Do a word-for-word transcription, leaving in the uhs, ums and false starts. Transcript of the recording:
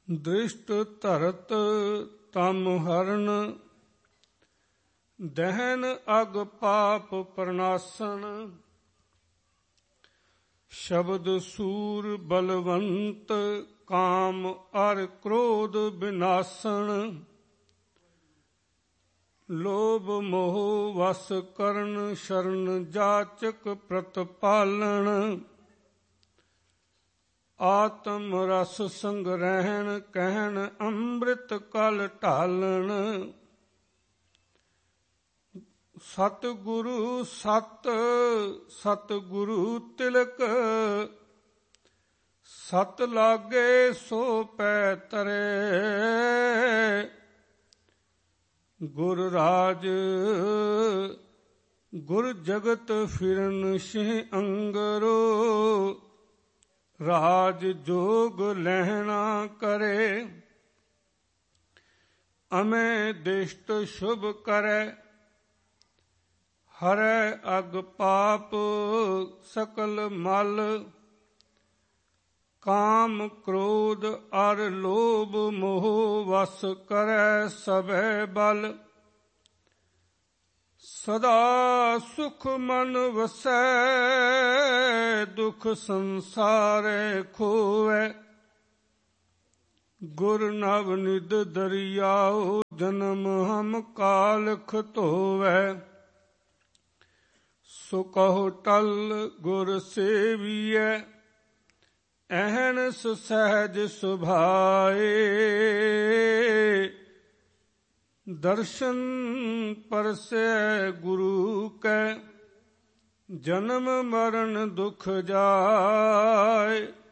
ਦ੍ਰਿਸ਼ਟ ਧਰਤ ਤਮ ਹਰਨ, ਦਹਿਨ ਅਗ ਪਾਪ ਪ੍ਰਨਾਸਨ। ਸ਼ਬਦ ਸੂਰ ਬਲਵੰਤ, ਕਾਮ ਅਰ ਕ੍ਰੋਧ ਵਿਨਾਸਨ। ਲੋਭ ਮੋਹ ਵਸ ਕਰਨ, ਸ਼ਰਨ ਜਾਚਕ ਪ੍ਰਤਪਾਲਨ। ਆਤਮ ਰਸ ਸੰਗ੍ਰਹਿਣ, ਕਹਿਣ ਅੰਮ੍ਰਿਤ ਕਲ ਢਾਲਣ। ਸਤਿਗੁਰੂ ਸਤ ਸਤਿਗੁਰੂ ਤਿਲਕ, ਸਤ ਲਾਗੇ ਸੋ ਪੈ ਤਰੇ। ਗੁਰ ਰਾਜ ਗੁਰ ਜਗਤ ਫਿਰਨ ਸਿਹ ਅੰਗਰੋ। ਰਾਜ ਜੋਗ ਲਹਿਣਾ ਕਰੇ, ਅਮੇ ਦਿਸ਼ਟ ਸ਼ੁਭ ਕਰੈ। ਹਰੈ ਅਗ ਪਾਪ ਸਕਲ ਮਲ, ਕਾਮ ਕ੍ਰੋਧ ਅਰ ਲੋਭ ਮੋਹ ਵਸ ਕਰੈ ਸਭੈ ਬਲ। ਸਦਾ ਸੁਖ ਮਨ ਵਸੈ, ਦੁਖ ਸੰਸਾਰੈ ਖੋਵੈ। ਗੁਰ ਨਵ ਨਿਧ ਦਰਿਆਉ, ਜਨਮ ਹਮ ਕਾਲਖ ਧੋਵੈ। ਸੋ ਕਹੋ ਟਲ ਗੁਰ ਸੇਵੀਐ, ਅਹਨਿਸ ਸਹਿਜ ਸੁਭਾਏ। ਦਰਸ਼ਨ ਪਰਸੈ ਗੁਰੂ ਕੈ, ਜਨਮ ਮਰਨ ਦੁਖ ਜਾਏ।